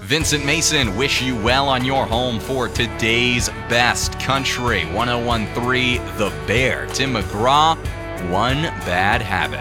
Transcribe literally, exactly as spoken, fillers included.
Vincent Mason, wish you well on your home for today's best country. one oh one point three The Bear. Tim McGraw, One Bad Habit.